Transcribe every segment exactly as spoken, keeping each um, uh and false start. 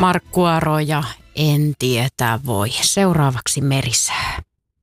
Markku-Aro ja En tietää voi. Seuraavaksi merisää.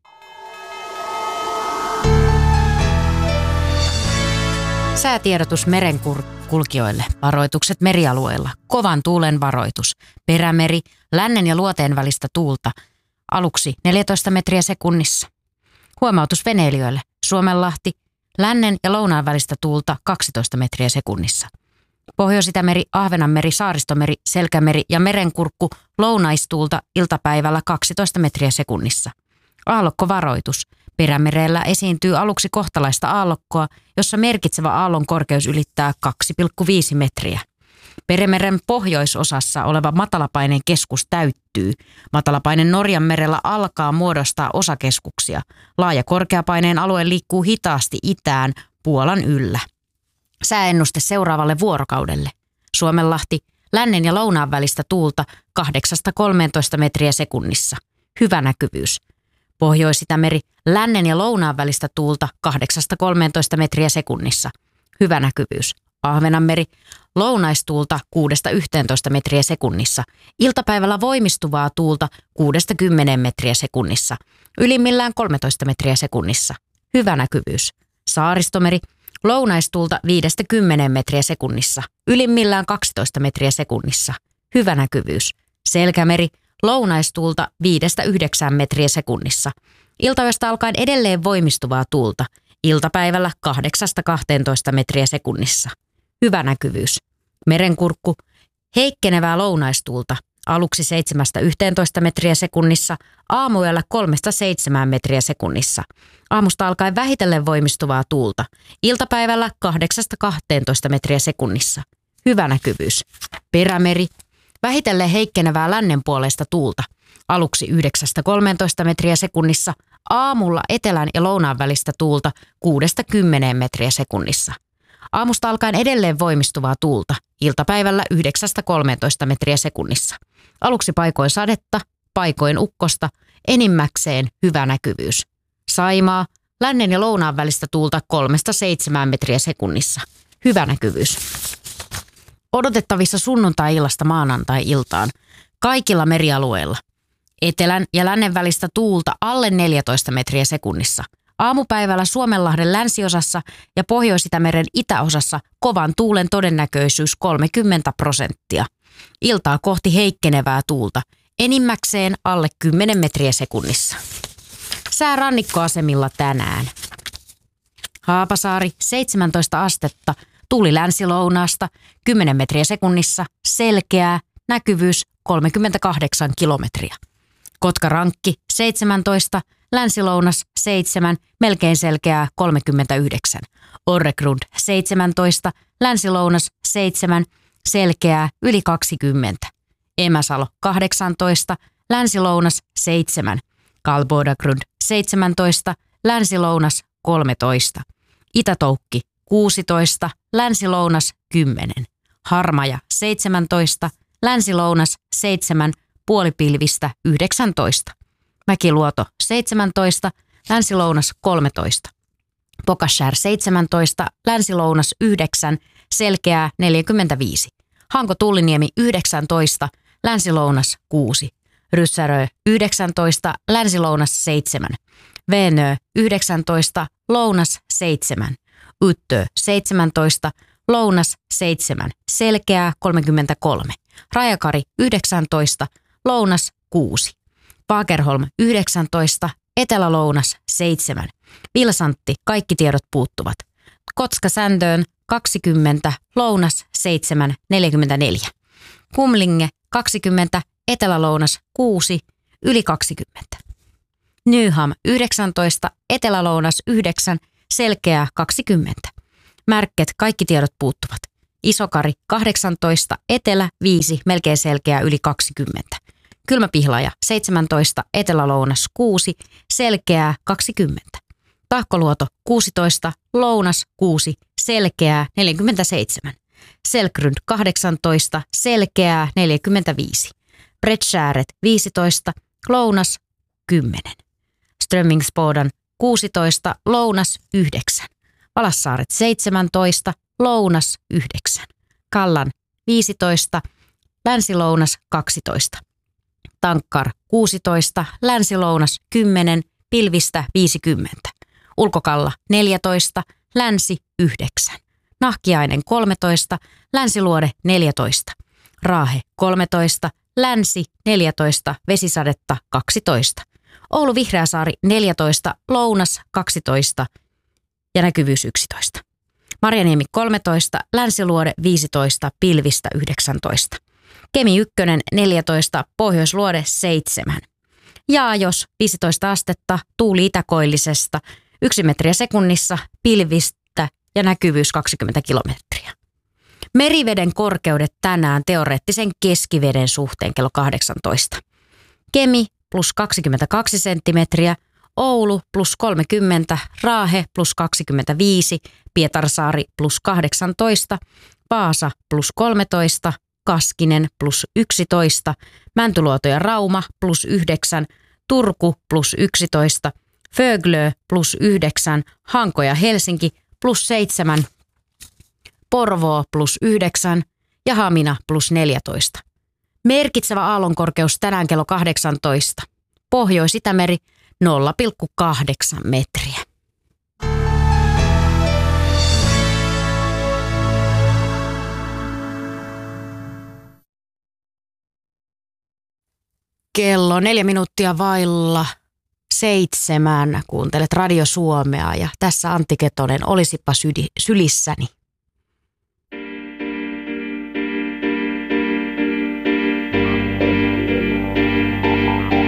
Säätiedotus merenkulkijoille. Varoitukset merialueilla. Kovan tuulen varoitus. Perämeri, lännen ja luoteen välistä tuulta. Aluksi neljätoista metriä sekunnissa. Huomautus veneilijöille. Suomenlahti, lännen ja lounaan välistä tuulta kaksitoista metriä sekunnissa. Pohjois-Itämeri, Ahvenanmeri, Saaristomeri, Selkämeri ja Merenkurkku lounaistuulta iltapäivällä kaksitoista metriä sekunnissa. Aallokkovaroitus. Perämerellä esiintyy aluksi kohtalaista aallokkoa, jossa merkitsevä aallon korkeus ylittää kaksi pilkku viisi metriä. Perämeren pohjoisosassa oleva matalapaineen keskus täyttyy. Matalapaine Norjanmerellä alkaa muodostaa osakeskuksia. Laaja korkeapaineen alue liikkuu hitaasti itään Puolan yllä. Sääennuste seuraavalle vuorokaudelle. Suomenlahti, lännen ja lounaan välistä tuulta kahdeksasta kolmeentoista metriä sekunnissa. Hyvä näkyvyys. Pohjois-Itämeri, lännen ja lounaan välistä tuulta kahdeksasta kolmeentoista metriä sekunnissa. Hyvä näkyvyys. Ahvenanmeri, lounaistuulta kuudesta yhteentoista metriä sekunnissa. Iltapäivällä voimistuvaa tuulta kuudesta kymmeneen metriä sekunnissa. Ylimmillään kolmetoista metriä sekunnissa. Hyvä näkyvyys. Saaristomeri, lounaistuulta viidestä kymmeneen metriä sekunnissa. Ylimmillään kaksitoista metriä sekunnissa. Hyvä näkyvyys. Selkämeri, lounaistuulta viidestä yhdeksään metriä sekunnissa. Iltayöstä alkaen edelleen voimistuvaa tuulta. Iltapäivällä kahdeksasta kahteentoista metriä sekunnissa. Hyvä näkyvyys. Merenkurkku, heikkenevää lounaistuulta. Aluksi seitsemästä yhteentoista metriä sekunnissa, aamuyöllä kolmesta seitsemään metriä sekunnissa. Aamusta alkaen vähitellen voimistuvaa tuulta. Iltapäivällä kahdeksasta kahteentoista metriä sekunnissa. Hyvä näkyvyys. Perämeri, vähitellen heikkenevää lännenpuoleista tuulta. Aluksi yhdeksästä kolmeentoista metriä sekunnissa, aamulla etelän ja lounaan välistä tuulta kuudesta kymmeneen metriä sekunnissa. Aamusta alkaen edelleen voimistuvaa tuulta. Iltapäivällä yhdeksästä kolmeentoista metriä sekunnissa. Aluksi paikoin sadetta, paikoin ukkosta, enimmäkseen hyvä näkyvyys. Saimaa, lännen ja lounaan välistä tuulta kolmesta seitsemään metriä sekunnissa. Hyvä näkyvyys. Odotettavissa sunnuntai-illasta maanantai-iltaan kaikilla merialueilla. Etelän ja lännen välistä tuulta alle neljätoista metriä sekunnissa. Aamupäivällä Suomenlahden länsiosassa ja Pohjois-Itämeren itäosassa kovan tuulen todennäköisyys kolmekymmentä prosenttia. Iltaa kohti heikkenevää tuulta, enimmäkseen alle kymmenen metriä sekunnissa. Sää rannikkoasemilla tänään. Haapasaari seitsemäntoista astetta, tuuli länsilounaasta kymmenen metriä sekunnissa, selkeää, näkyvyys kolmekymmentäkahdeksan kilometriä. Kotkarankki seitsemäntoista, länsilounas seitsemän, melkein selkeää kolmekymmentäyhdeksän. Orregrund seitsemäntoista, länsilounas seitsemän, selkeää yli kaksikymmentä. Emäsalo kahdeksantoista, länsilounas seitsemän. Kalbodagrund seitsemäntoista, länsilounas kolmetoista. Itätoukki kuusitoista, länsilounas kymmenen. Harmaja seitsemäntoista, länsilounas seitsemän, puolipilvistä yhdeksäntoista. Mäkiluoto seitsemäntoista, länsilounas kolmetoista. Pokashär seitsemäntoista, länsilounas yhdeksän, selkeää neljäkymmentäviisi. Hanko Tulliniemi yhdeksäntoista, länsilounas kuusi. Ryssärö yhdeksäntoista, länsilounas seitsemän. Veenö yhdeksäntoista, lounas seitsemän. Yttö seitsemäntoista, lounas seitsemän, selkeää kolmekymmentäkolme. Rajakari yhdeksäntoista, lounas kuusi. Fagerholm yhdeksäntoista, etelälounas seitsemän. Vilsantti, kaikki tiedot puuttuvat. Kotska Sändöön kaksikymmentä, lounas seitsemän, neljäkymmentäneljä. Kumlinge kaksikymmentä, etelälounas kuusi, yli kaksikymmentä. Nyham yhdeksäntoista, etelälounas yhdeksän, selkeää kaksikymmentä. Märket, kaikki tiedot puuttuvat. Isokari kahdeksantoista, etelä viisi, melkein selkeää yli kaksikymmentä. Kylmäpihlaja seitsemäntoista, etelälounas kuusi, selkeää kaksikymmentä. Tahkoluoto kuusitoista, lounas kuusi, selkeää neljäkymmentäseitsemän. Selkrund kahdeksantoista, selkeää neljäkymmentäviisi. Bredskääret viisitoista, lounas kymmenen. Strömmingsboden kuusitoista, lounas yhdeksän. Valassaaret seitsemäntoista, lounas yhdeksän. Kallan viisitoista, länsi-lounas kaksitoista. Tankkar kuusitoista, länsi-lounas kymmenen, pilvistä viisikymmentä. Ulkokalla neljätoista, länsi yhdeksän. Nahkiainen kolmetoista, länsiluode neljätoista. Raahe kolmetoista, länsi neljätoista, vesisadetta kaksitoista. Oulu Vihreäsaari neljätoista, lounas kaksitoista ja näkyvyys yksitoista. Marjaniemi kolmetoista, länsiluode viisitoista, pilvistä yhdeksäntoista. Kemi ykkönen neljätoista, pohjoisluode seitsemän. Jaajos viisitoista astetta, tuuli itäkoillisesta, yksi metriä sekunnissa, pilvistä ja näkyvyys kaksikymmentä kilometriä. Meriveden korkeudet tänään teoreettisen keskiveden suhteen kello kahdeksantoista. Kemi plus kaksikymmentäkaksi senttimetriä, Oulu plus kolmekymmentä, Raahe plus kaksikymmentäviisi, Pietarsaari plus kahdeksantoista, Vaasa plus kolmetoista, Kaskinen plus yksitoista, Mäntyluoto ja Rauma plus yhdeksän, Turku plus yksitoista, Föglö plus yhdeksän, Hanko ja Helsinki plus seitsemän, Porvoo plus yhdeksän ja Hamina plus neljätoista. Merkitsevä aallonkorkeus tänään kello kahdeksantoista. Pohjois-Itämeri nolla pilkku kahdeksan metriä. Kello neljä minuuttia vailla seitsemän. Kuuntelet Radio Suomea ja tässä Antti Ketonen, olisipa sydi, sylissäni.